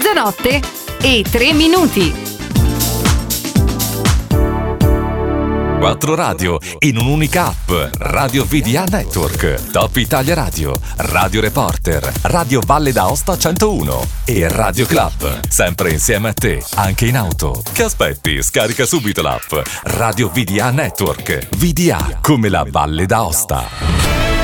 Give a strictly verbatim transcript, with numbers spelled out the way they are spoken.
Mezzanotte e tre minuti. Quattro radio in un'unica app. Radio V D A Network, Top Italia Radio, Radio Reporter, Radio Valle d'Aosta centouno e Radio Club. Sempre insieme a te, anche in auto. Che aspetti? Scarica subito l'app. Radio V D A Network. V D A come la Valle d'Aosta.